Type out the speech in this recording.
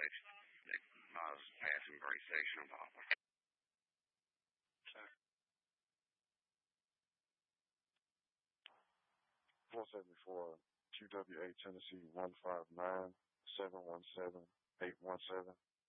I was passing Grace Station on Poplar. 474 QWA Tennessee 159 717 817.